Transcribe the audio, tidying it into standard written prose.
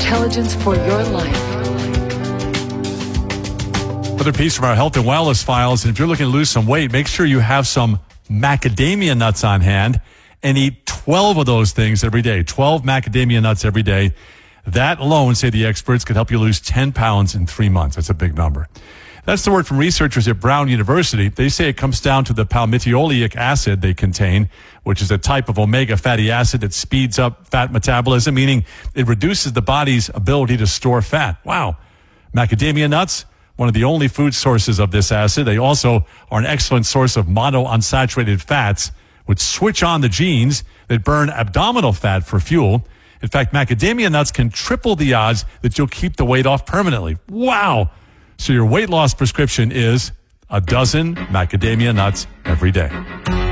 intelligence for your life. Another piece from our health and wellness files. And if you're looking to lose some weight, make sure you have some macadamia nuts on hand and eat 12 of those things every day. 12 macadamia nuts every day. That alone, say the experts, could help you lose 10 pounds in 3 months. That's a big number. That's the word from researchers at Brown University. They say it comes down to the palmitoleic acid they contain, which is a type of omega fatty acid that speeds up fat metabolism, meaning it reduces the body's ability to store fat. Wow. Macadamia nuts, one of the only food sources of this acid. They also are an excellent source of monounsaturated fats, which switch on the genes that burn abdominal fat for fuel. In fact, macadamia nuts can triple the odds that you'll keep the weight off permanently. Wow. So your weight loss prescription is a dozen macadamia nuts every day.